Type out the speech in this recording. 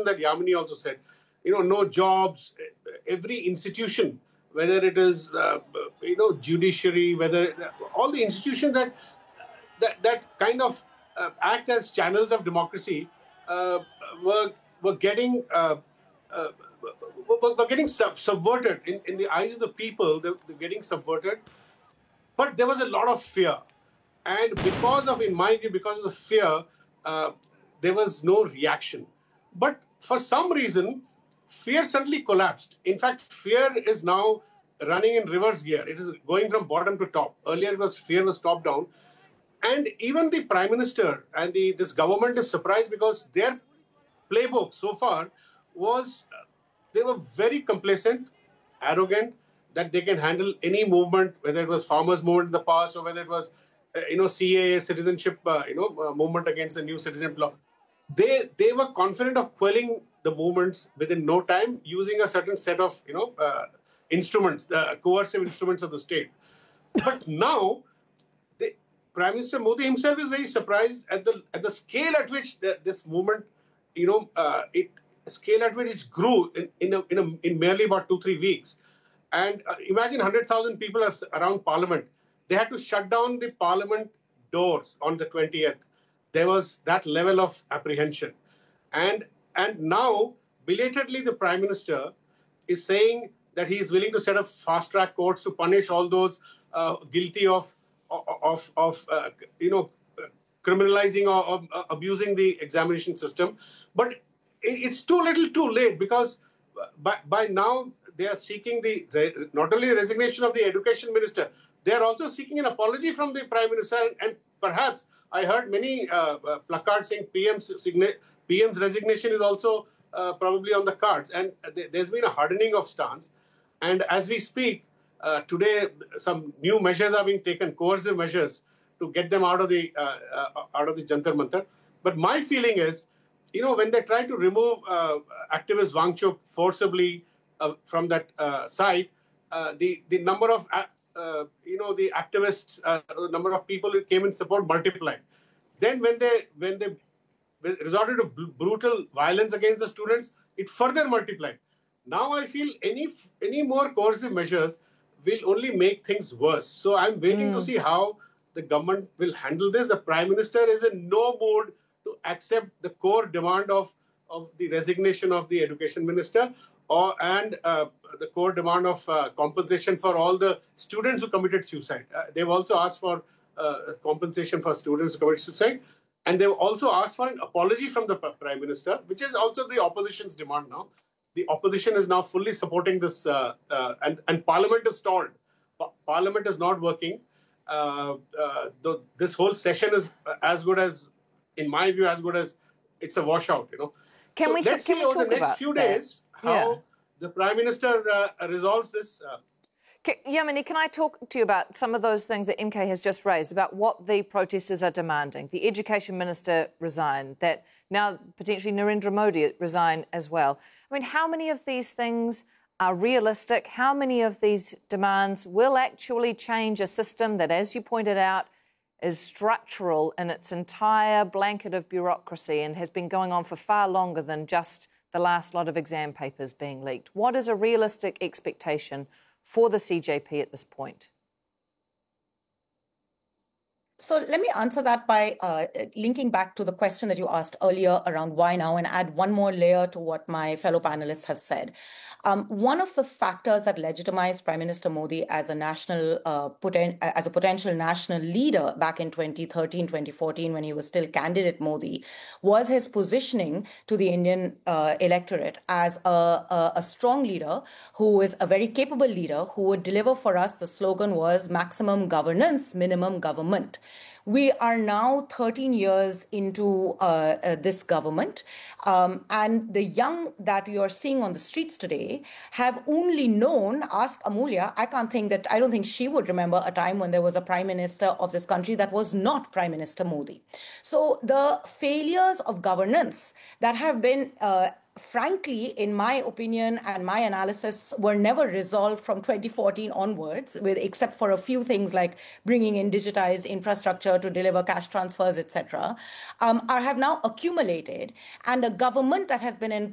reason that Yamini also said, no jobs, every institution, whether it is, judiciary, whether all the institutions that kind of act as channels of democracy uh, were getting were getting subverted in the eyes of the people. They're getting subverted, but there was a lot of fear, and in my view, because of the fear, uh, there was no reaction. But for some reason, fear suddenly collapsed. In fact, fear is now running in reverse gear. It is going from bottom to top. Earlier, fear was top down, and even the prime minister and this government is surprised because their playbook so far was they were very complacent, arrogant, that they can handle any movement, whether it was farmers' movement in the past or whether it was CAA citizenship movement against the new citizen law. They were confident of quelling the movements within no time using a certain set of instruments, the coercive instruments of the state. But now Prime Minister Modi himself is very surprised at the scale at which this movement, scale at which it grew in merely about 2-3 weeks. And imagine 100,000 people are around Parliament. They had to shut down the Parliament doors on the 20th. There was that level of apprehension, and now belatedly the Prime Minister is saying that he is willing to set up fast-track courts to punish all those guilty of criminalizing or abusing the examination system. But it's too little too late, because by now they are seeking not only the resignation of the education minister, they are also seeking an apology from the Prime Minister. And perhaps I heard many placards saying PM's resignation is also probably on the cards. And there's been a hardening of stance. And as we speak, today, some new measures are being taken, coercive measures, to get them out of the Jantar Mantar. But my feeling is, when they try to remove activist Wangchuk forcibly from that site, the number of the activists, the number of people who came in support multiplied. Then when they resorted to brutal violence against the students, it further multiplied. Now I feel any more coercive measures will only make things worse. So I'm waiting to see how the government will handle this. The Prime Minister is in no mood to accept the core demand of the resignation of the Education Minister and the core demand of compensation for all the students who committed suicide. They've also asked for compensation for students who committed suicide. And they've also asked for an apology from the Prime Minister, which is also the opposition's demand now. The opposition is now fully supporting this, and Parliament is stalled. Parliament is not working. This whole session is as good as, in my view, as good as it's a washout. Let's see over the next few days how the Prime Minister resolves this. Yamini, can I talk to you about some of those things that MK has just raised, about what the protesters are demanding? The Education Minister resigned, that now potentially Narendra Modi resign as well. I mean, how many of these things are realistic? How many of these demands will actually change a system that, as you pointed out, is structural in its entire blanket of bureaucracy and has been going on for far longer than just the last lot of exam papers being leaked? What is a realistic expectation for the CJP at this point? So let me answer that by linking back to the question that you asked earlier around why now, and add one more layer to what my fellow panelists have said. One of the factors that legitimized Prime Minister Modi as a potential national leader back in 2013, 2014, when he was still candidate Modi, was his positioning to the Indian electorate as a strong leader who is a very capable leader who would deliver for us. The slogan was maximum governance, minimum government. We are now 13 years into this government, and the young that you are seeing on the streets today have only known, ask Amulya, I don't think she would remember a time when there was a prime minister of this country that was not Prime Minister Modi. So the failures of governance that have been frankly, in my opinion and my analysis, were never resolved from 2014 onwards, except for a few things like bringing in digitized infrastructure to deliver cash transfers, etc., have now accumulated. And a government that has been in